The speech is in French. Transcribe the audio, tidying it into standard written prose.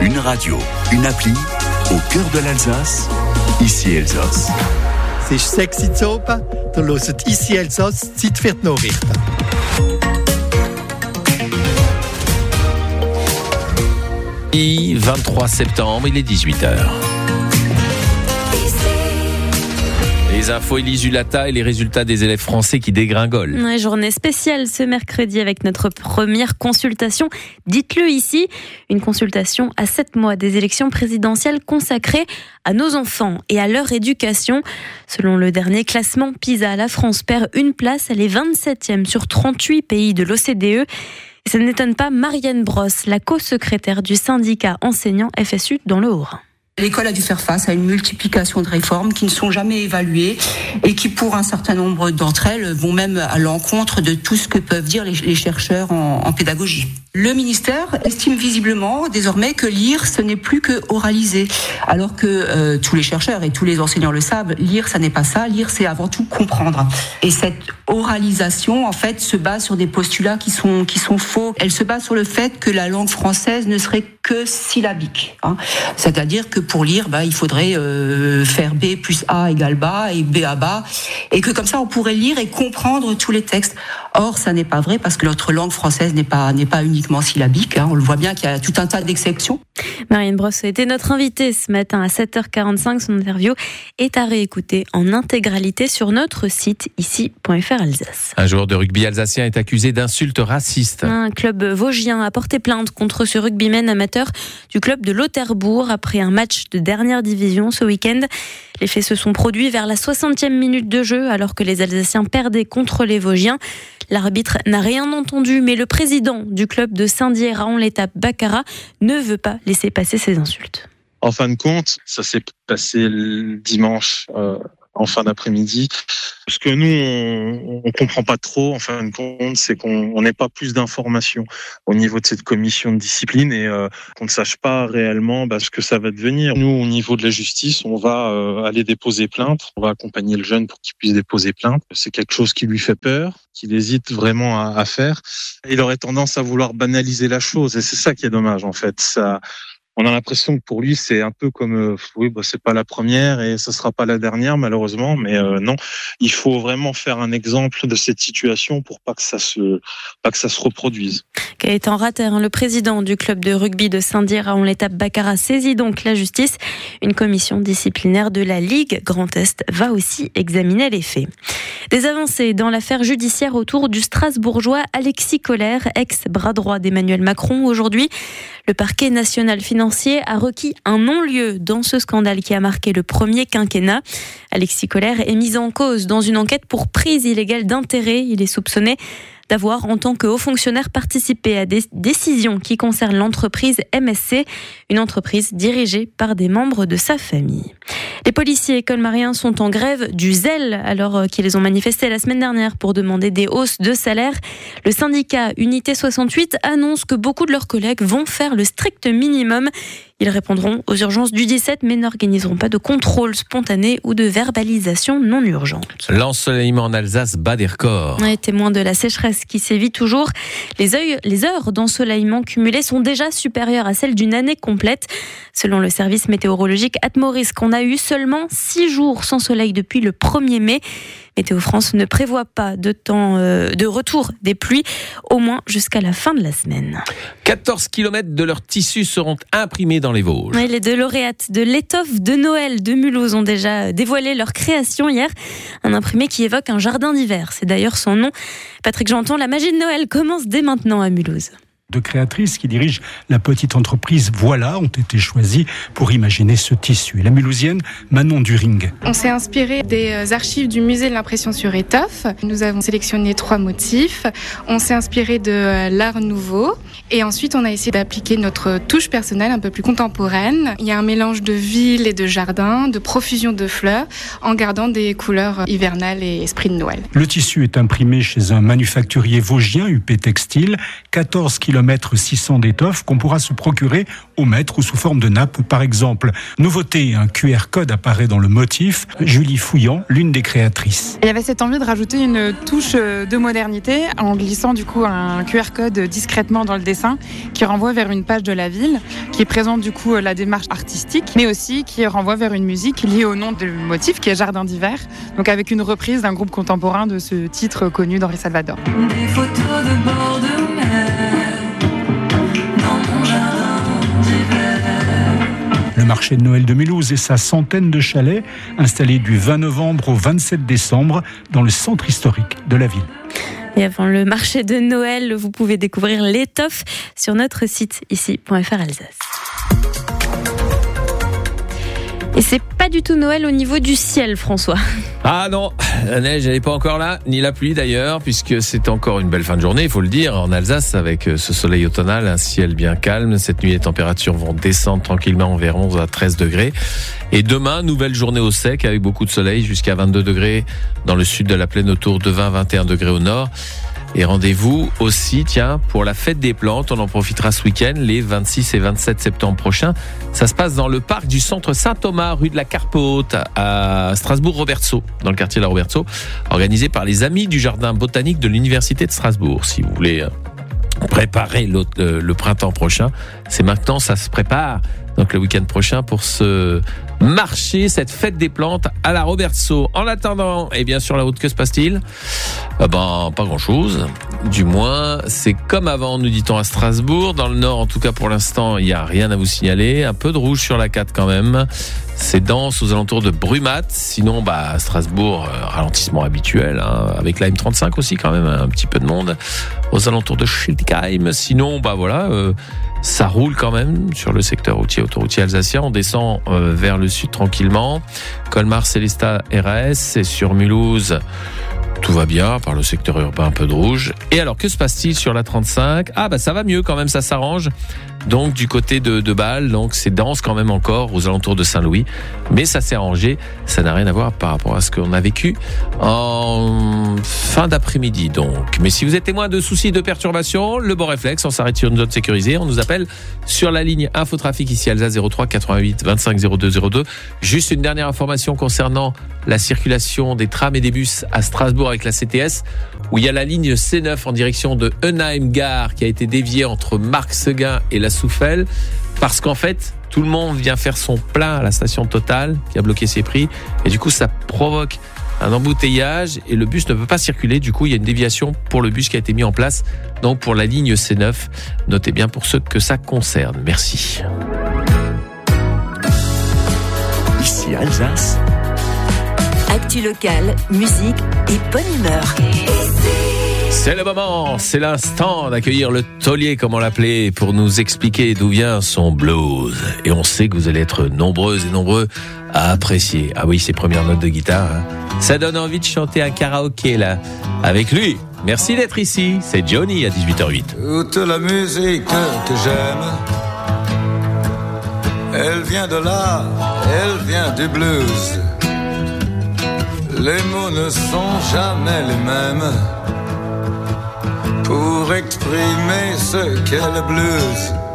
Une radio, une appli, au cœur de l'Alsace, ici Elsass. C'est sexy Zopa, du hört ici Elsass, Zeit für die Nachrichten. Et 23 septembre, il est 18h. Les infos, Élise Hulata et les résultats des élèves français qui dégringolent. Ouais, journée spéciale ce mercredi avec notre première consultation. Dites-le ici, une consultation à 7 mois des élections présidentielles consacrée à nos enfants et à leur éducation. Selon le dernier classement PISA, la France perd une place. Elle est 27e sur 38 pays de l'OCDE. Et ça n'étonne pas Marianne Brosse, la co-secrétaire du syndicat enseignant FSU dans le Haut-Rhin. L'école a dû faire face à une multiplication de réformes qui ne sont jamais évaluées et qui, pour un certain nombre d'entre elles, vont même à l'encontre de tout ce que peuvent dire les chercheurs en pédagogie. Le ministère estime visiblement désormais que lire, ce n'est plus que oraliser. Alors que tous les chercheurs et tous les enseignants le savent, lire, ça n'est pas ça. Lire, c'est avant tout comprendre. Et cette oralisation, en fait, se base sur des postulats qui sont faux. Elle se base sur le fait que la langue française ne serait que syllabique. C'est-à-dire que pour lire, il faudrait faire B plus A égale bas et B à bas. Et que comme ça, on pourrait lire et comprendre tous les textes. Or, ça n'est pas vrai parce que notre langue française n'est pas uniquement syllabique. On le voit bien qu'il y a tout un tas d'exceptions. Marianne Brosse était notre invitée ce matin à 7h45. Son interview est à réécouter en intégralité sur notre site ici.fr Alsace. Un joueur de rugby alsacien est accusé d'insultes racistes. Un club vosgien a porté plainte contre ce rugbyman amateur du club de Lauterbourg après un match de dernière division ce week-end. Les faits se sont produits vers la 60e minute de jeu alors que les Alsaciens perdaient contre les Vosgiens. L'arbitre n'a rien entendu, mais le président du club de Saint-Dié, Raon l'étape Baccarat, ne veut pas laisser passer ces insultes. En fin de compte, ça s'est passé le dimanche en fin d'après-midi. Ce que nous, on comprend pas trop, en fin de compte, c'est qu'on n'ait pas plus d'informations au niveau de cette commission de discipline et qu'on ne sache pas réellement ce que ça va devenir. Nous, au niveau de la justice, on va aller déposer plainte. On va accompagner le jeune pour qu'il puisse déposer plainte. C'est quelque chose qui lui fait peur, qu'il hésite vraiment à faire. Il aurait tendance à vouloir banaliser la chose et c'est ça qui est dommage, en fait. On a l'impression que pour lui, c'est un peu comme, c'est pas la première et ce sera pas la dernière, malheureusement, mais non. Il faut vraiment faire un exemple de cette situation pour pas que ça se reproduise. Gaëtan Ratter, le président du club de rugby de Saint-Dié, Raon l'étape Baccarat, saisit donc la justice. Une commission disciplinaire de la Ligue Grand Est va aussi examiner les faits. Des avancées dans l'affaire judiciaire autour du Strasbourgeois Alexis Collère, ex-bras droit d'Emmanuel Macron. Aujourd'hui, le parquet national financier a requis un non-lieu dans ce scandale qui a marqué le premier quinquennat. Alexis Collère est mis en cause dans une enquête pour prise illégale d'intérêt. Il est soupçonné d'avoir, en tant que haut fonctionnaire, participé à des décisions qui concernent l'entreprise MSC, une entreprise dirigée par des membres de sa famille. Les policiers colmariens sont en grève du zèle alors qu'ils ont manifesté la semaine dernière pour demander des hausses de salaire. Le syndicat Unité 68 annonce que beaucoup de leurs collègues vont faire le strict minimum. Ils répondront aux urgences du 17 mais n'organiseront pas de contrôle spontané ou de verbalisation non urgente. L'ensoleillement en Alsace bat des records. Témoin de la sécheresse qui sévit toujours, les heures d'ensoleillement cumulées sont déjà supérieures à celles d'une année complète. Selon le service météorologique Atmorisk, on a eu seulement 6 jours sans soleil depuis le 1er mai. Météo France ne prévoit pas de retour des pluies, au moins jusqu'à la fin de la semaine. 14 km de leurs tissus seront imprimés dans les Vosges. Oui, les deux lauréates de l'étoffe de Noël de Mulhouse ont déjà dévoilé leur création hier. Un imprimé qui évoque un jardin d'hiver. C'est d'ailleurs son nom. Patrick Janton, la magie de Noël commence dès maintenant à Mulhouse. Deux créatrices qui dirigent la petite entreprise Voilà ont été choisies pour imaginer ce tissu. La mulhousienne Manon During. On s'est inspiré des archives du musée de l'impression sur étoffe. Nous avons sélectionné 3 motifs. On s'est inspiré de l'art nouveau. Et ensuite, on a essayé d'appliquer notre touche personnelle un peu plus contemporaine. Il y a un mélange de ville et de jardin, de profusion de fleurs, en gardant des couleurs hivernales et esprit de Noël. Le tissu est imprimé chez un manufacturier vosgien, UP Textile, 14 km km 600 d'étoffe qu'on pourra se procurer au mètre ou sous forme de nappe par exemple. Nouveauté, un QR code apparaît dans le motif. Julie Fouillant, l'une des créatrices. Il y avait cette envie de rajouter une touche de modernité en glissant du coup un QR code discrètement dans le dessin qui renvoie vers une page de la ville, qui présente du coup la démarche artistique, mais aussi qui renvoie vers une musique liée au nom du motif qui est Jardin d'hiver, donc avec une reprise d'un groupe contemporain de ce titre connu d'Henri Salvador. Des photos de bord de mer dans mon jardin d'hiver. Le marché de Noël de Mulhouse et sa centaine de chalets installés du 20 novembre au 27 décembre dans le centre historique de la ville. Et avant le marché de Noël, vous pouvez découvrir l'étoffe sur notre site ici.fr Alsace. Et c'est pas du tout Noël au niveau du ciel, François. Ah non, la neige elle n'est pas encore là, ni la pluie d'ailleurs, puisque c'est encore une belle fin de journée, il faut le dire, en Alsace, avec ce soleil automnal, un ciel bien calme. Cette nuit, les températures vont descendre tranquillement vers 11 à 13 degrés. Et demain, nouvelle journée au sec, avec beaucoup de soleil, jusqu'à 22 degrés dans le sud de la plaine, autour de 20-21 degrés au nord. Et rendez-vous aussi, pour la fête des plantes. On en profitera ce week-end, les 26 et 27 septembre prochains. Ça se passe dans le parc du centre Saint-Thomas, rue de la Carpe Haute, à Strasbourg-Robertsau, dans le quartier de la Robertsau, organisé par les amis du jardin botanique de l'université de Strasbourg. Si vous voulez préparer le printemps prochain, c'est maintenant, ça se prépare. Donc le week-end prochain pour ce marché, cette fête des plantes à la Robertsau. En attendant, et bien sur la route, que se passe-t-il ? Pas grand-chose. Du moins, c'est comme avant, nous dit-on à Strasbourg. Dans le nord, en tout cas pour l'instant, il n'y a rien à vous signaler. Un peu de rouge sur la 4 quand même. C'est dense aux alentours de Brumat. Sinon, à Strasbourg, ralentissement habituel, avec la M35 aussi quand même, un petit peu de monde. Aux alentours de Schiltigheim. Sinon, ça roule quand même sur le secteur autoroutier alsacien. On descend vers le sud tranquillement. Colmar-Célestat RAS, et sur Mulhouse, tout va bien, par le secteur urbain, un peu de rouge. Et alors, que se passe-t-il sur la 35 ? Ça va mieux quand même, ça s'arrange. Donc, du côté de Bâle, donc c'est dense quand même encore, aux alentours de Saint-Louis. Mais ça s'est arrangé, ça n'a rien à voir par rapport à ce qu'on a vécu en fin d'après-midi, donc. Mais si vous êtes témoin de soucis, de perturbations, le bon réflexe, on s'arrête sur une zone sécurisée, on nous appelle sur la ligne Infotrafic ici Alsace 03 88 25 02 02. Juste une dernière information concernant la circulation des trams et des bus à Strasbourg avec la CTS, où il y a la ligne C9 en direction de Eunheim-Gare qui a été déviée entre Marc-Seguin et la Souffelle, parce qu'en fait, tout le monde vient faire son plein à la station Total, qui a bloqué ses prix, et du coup, ça provoque un embouteillage, et le bus ne peut pas circuler. Du coup, il y a une déviation pour le bus qui a été mis en place, donc pour la ligne C9. Notez bien pour ceux que ça concerne. Merci. Ici Alsace. Actu locale, musique et bonne humeur. C'est le moment, c'est l'instant d'accueillir le taulier, comme on l'appelait, pour nous expliquer d'où vient son blues. Et on sait que vous allez être nombreuses et nombreux à apprécier. Ah oui, ces premières notes de guitare, ça donne envie de chanter un karaoké là, avec lui. Merci d'être ici, c'est Johnny à 18h08. Toute la musique que j'aime, elle vient de là, elle vient du blues. Les mots ne sont jamais les mêmes pour exprimer ce qu'est le blues.